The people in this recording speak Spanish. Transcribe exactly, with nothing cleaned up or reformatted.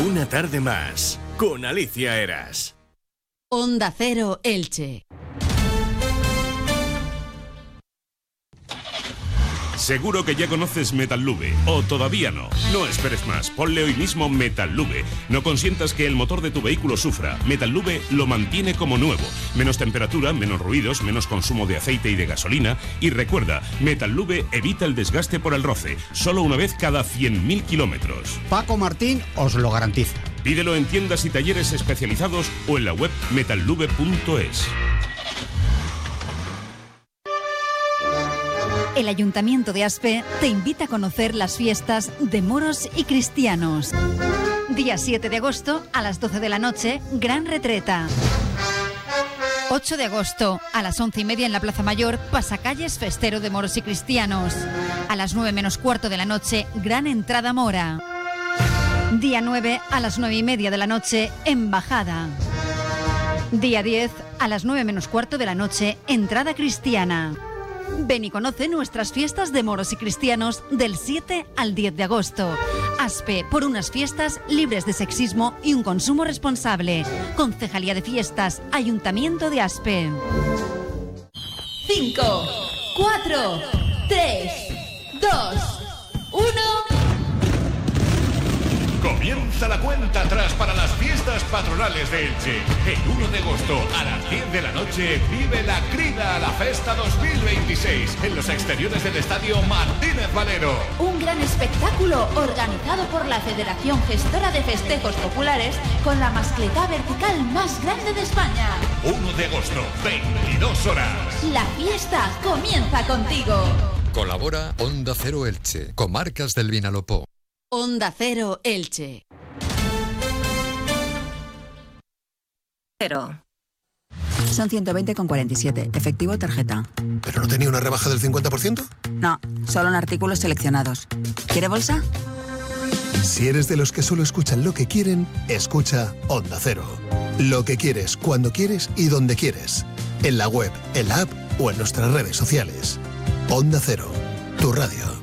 Una tarde más, con Alicia Eras. Onda Cero Elche. Seguro que ya conoces Metallube, o todavía no. No esperes más, ponle hoy mismo Metallube. No consientas que el motor de tu vehículo sufra. Metallube lo mantiene como nuevo. Menos temperatura, menos ruidos, menos consumo de aceite y de gasolina. Y recuerda, Metallube evita el desgaste por el roce, solo una vez cada cien mil kilómetros. Paco Martín os lo garantiza. Pídelo en tiendas y talleres especializados o en la web metallube punto es. El Ayuntamiento de Aspe te invita a conocer las fiestas de moros y cristianos. Día siete de agosto a las doce de la noche, Gran Retreta. ocho de agosto a las once y media en la Plaza Mayor, Pasacalles Festero de Moros y Cristianos. A las nueve menos cuarto de la noche, Gran Entrada Mora. Día nueve a las nueve y media de la noche, Embajada. Día diez a las nueve menos cuarto de la noche, Entrada Cristiana. Ven y conoce nuestras fiestas de moros y cristianos del siete al diez de agosto. Aspe, por unas fiestas libres de sexismo y un consumo responsable. Concejalía de Fiestas, Ayuntamiento de Aspe. cinco, cuatro, tres, dos, uno... Comienza la cuenta atrás para las fiestas patronales de Elche. El uno de agosto a las diez de la noche vive la Crida a la Festa dos mil veintiséis en los exteriores del Estadio Martínez Valero. Un gran espectáculo organizado por la Federación Gestora de Festejos Populares con la mascletá vertical más grande de España. uno de agosto, veintidós horas. La fiesta comienza contigo. Colabora Onda Cero Elche, Comarcas del Vinalopó. Onda Cero Elche. Cero. Son ciento veinte con cuarenta y siete. Efectivo tarjeta. ¿Pero no tenía una rebaja del cincuenta por ciento? No, solo en artículos seleccionados. ¿Quiere bolsa? Si eres de los que solo escuchan lo que quieren, escucha Onda Cero. Lo que quieres, cuando quieres y donde quieres. En la web, en la app o en nuestras redes sociales. Onda Cero, tu radio.